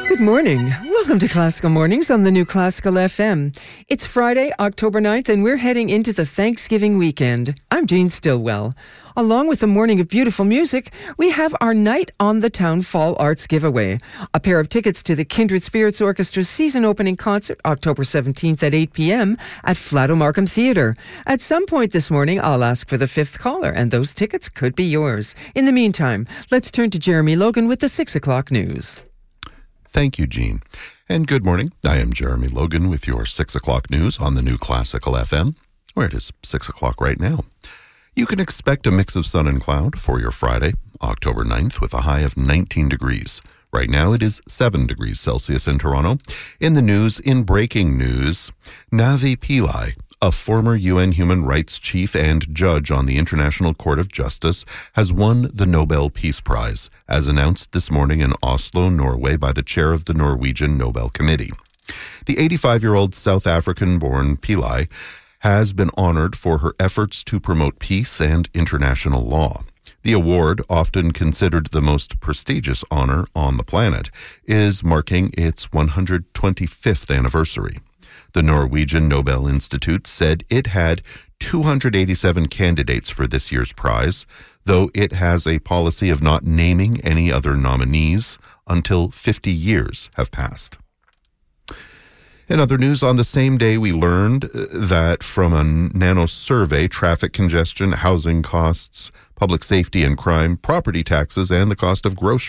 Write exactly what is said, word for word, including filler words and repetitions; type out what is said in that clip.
Good morning. Welcome to Classical Mornings on the new Classical F M. It's Friday, October ninth, and we're heading into the Thanksgiving weekend. I'm Jean Stillwell. Along with a morning of beautiful music, we have our Night on the Town Fall Arts giveaway. A pair of tickets to the Kindred Spirits Orchestra's season opening concert, October seventeenth at eight p.m. at Flatto Markham Theatre. At some point this morning, I'll ask for the fifth caller, and those tickets could be yours. In the meantime, let's turn to Jeremy Logan with the six o'clock news. Thank you, Jean. And good morning. I am Jeremy Logan with your six o'clock news on the new Classical F M, where it is six o'clock right now. You can expect a mix of sun and cloud for your Friday, October ninth, with a high of nineteen degrees. Right now it is seven degrees Celsius in Toronto. In the news, in breaking news, Navi Pillai, a former U N human rights chief and judge on the International Court of Justice, has won the Nobel Peace Prize, as announced this morning in Oslo, Norway, by the chair of the Norwegian Nobel Committee. The eighty-five-year-old South African-born Pillai has been honored for her efforts to promote peace and international law. The award, often considered the most prestigious honor on the planet, is marking its one hundred twenty-fifth anniversary. The Norwegian Nobel Institute said it had two hundred eighty-seven candidates for this year's prize, though it has a policy of not naming any other nominees until fifty years have passed. In other news, on the same day we learned that from a Nanos survey, traffic congestion, housing costs, public safety and crime, property taxes, and the cost of groceries